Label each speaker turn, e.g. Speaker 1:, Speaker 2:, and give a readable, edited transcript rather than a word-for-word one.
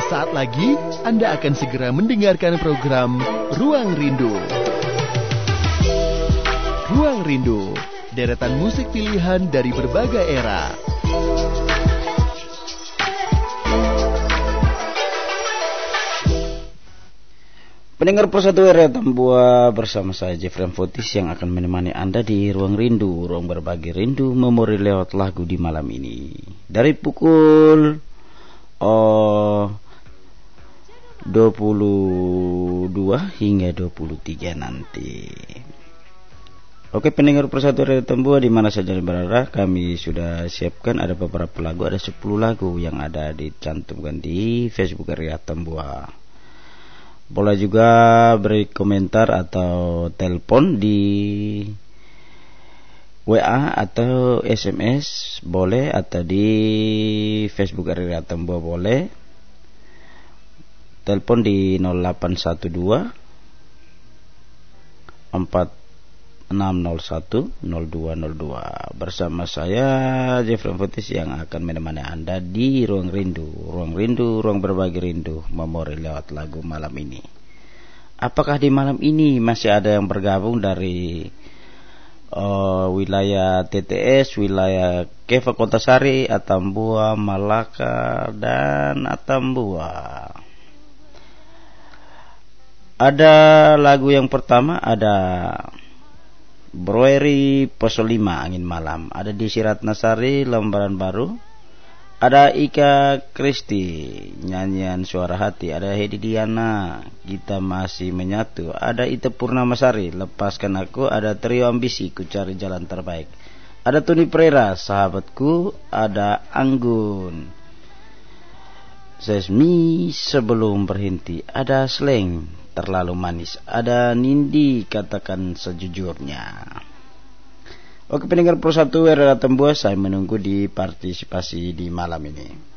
Speaker 1: Sesaat lagi Anda akan segera mendengarkan program Ruang Rindu. Ruang Rindu, deretan musik pilihan dari berbagai era.
Speaker 2: Pendengar Persatu RRI Tambua, bersama saya Jeffrey Fotis yang akan menemani Anda di Ruang Rindu, ruang berbagi rindu memori lewat lagu di malam ini. Dari pukul 22 hingga 23 nanti. Oke, pendengar Persatu RRI Tambua di mana saja berada, kami sudah siapkan ada beberapa lagu, ada 10 lagu yang ada dicantumkan di Facebook RRI Tambua. Boleh juga beri komentar atau telepon di WA atau SMS boleh, atau di Facebook RRI Tambua boleh. Telepon di 0812 4601 0202. Bersama saya Jeffrey Fotis yang akan menemani Anda di Ruang Rindu. Ruang Rindu, ruang berbagi rindu memori lewat lagu malam ini. Apakah di malam ini masih ada yang bergabung dari wilayah TTS, wilayah Keva Kotasari, Atambua, Malaka, dan Atambua? Ada lagu yang pertama, ada Broeri Poso 5 Angin Malam, ada di Sirat Nasari Lembaran Baru, ada Ika Kristi Nyanyian Suara Hati, ada Hedi Diana Kita Masih Menyatu, ada Ita Purnamasari Lepaskan Aku, ada Trio Ambisi Ku Cari Jalan Terbaik, ada Tuni Prera Sahabatku, ada Anggun Sesmi Sebelum Berhenti, ada Sleng Terlalu Manis, ada Nindi Katakan Sejujurnya. Oke, pendengar Persatu RRI Tambua, saya menunggu di partisipasi di malam ini.